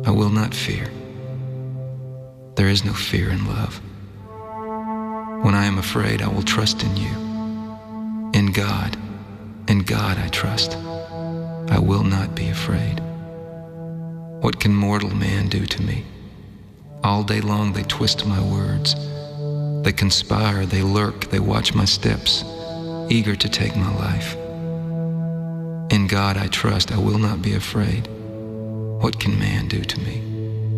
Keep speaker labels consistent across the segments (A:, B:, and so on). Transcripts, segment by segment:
A: I will not fear. There is no fear in love. When I am afraid, I will trust in you. In God I trust. I will not be afraid. What can mortal man do to me? All day long they twist my words. They conspire, they lurk, they watch my steps, eager to take my life. In God I trust, I will not be afraid. What can man do to me?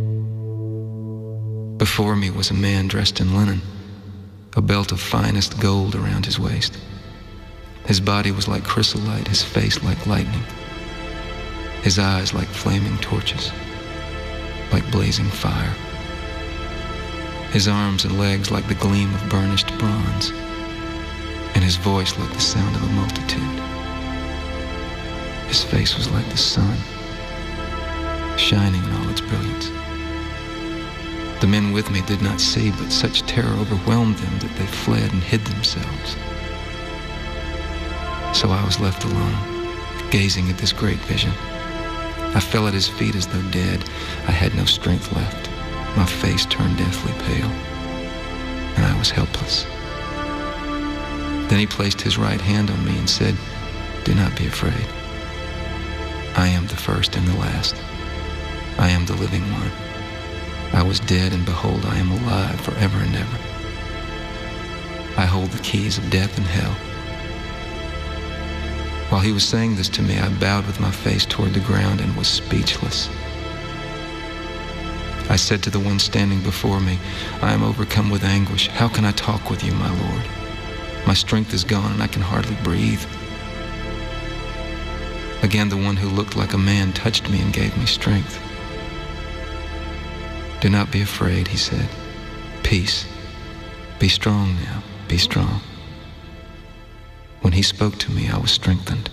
A: Before me was a man dressed in linen, a belt of finest gold around his waist. His body was like chrysolite, his face like lightning, his eyes like flaming torches, like blazing fire. His arms and legs like the gleam of burnished bronze, and his voice like the sound of a multitude. His face was like the sun, shining in all its brilliance. The men with me did not see, but such terror overwhelmed them that they fled and hid themselves. So I was left alone, gazing at this great vision. I fell at his feet as though dead. I had no strength left. My face turned deathly pale, and I was helpless. Then he placed his right hand on me and said, "Do not be afraid. I am the first and the last. I am the living one. I was dead, and behold, I am alive forever and ever. I hold the keys of death and hell." While he was saying this to me, I bowed with my face toward the ground and was speechless. I said to the one standing before me, "I am overcome with anguish. How can I talk with you, my Lord? My strength is gone and I can hardly breathe." Again, the one who looked like a man touched me and gave me strength. "Do not be afraid," he said. "Peace. Be strong now. Be strong." When he spoke to me, I was strengthened.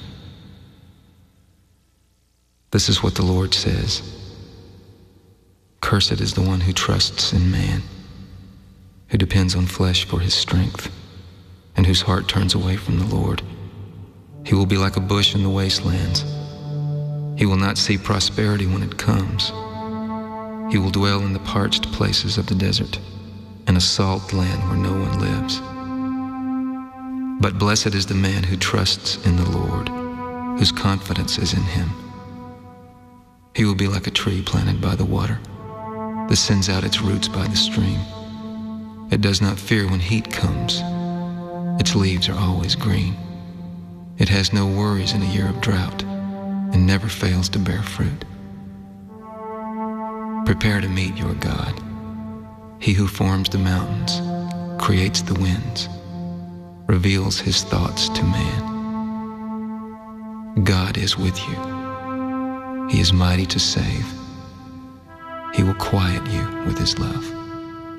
A: This is what the Lord says. Cursed is the one who trusts in man, who depends on flesh for his strength, and whose heart turns away from the Lord. He will be like a bush in the wastelands. He will not see prosperity when it comes. He will dwell in the parched places of the desert, in a salt land where no one lives. But blessed is the man who trusts in the Lord, whose confidence is in him. He will be like a tree planted by the water, that sends out its roots by the stream. It does not fear when heat comes. Its leaves are always green. It has no worries in a year of drought, and never fails to bear fruit. Prepare to meet your God. He who forms the mountains, creates the winds, reveals his thoughts to man. God is with you. He is mighty to save. He will quiet you with his love.